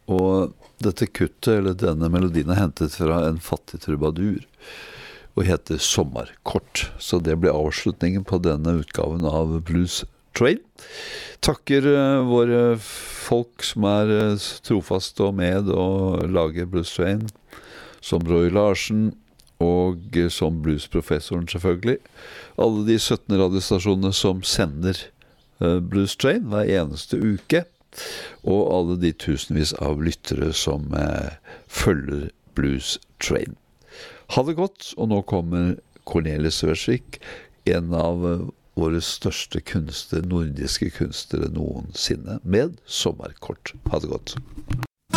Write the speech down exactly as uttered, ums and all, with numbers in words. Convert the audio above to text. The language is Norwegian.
Og dette kuttet, eller denne melodien, er hentet fra en fattig trubadur, og heter Sommarkort. Så det ble avslutningen på denne utgaven av Blues Train. Takker uh, våre folk som er uh, trofaste og med og lager Blues Train, som Roy Larsen, og uh, som bluesprofessoren selvfølgelig. Alle de sytten radiostasjonene som sender uh, Blues Train hver eneste uke, og alle de tusenvis av lyttere som uh, følger Blues Train. Ha det godt, og nå kommer Cornelis Vreeswijk, en av uh, våre største kunster, nordiske kunstnere noensinne, med Sommarkort. Ha det godt.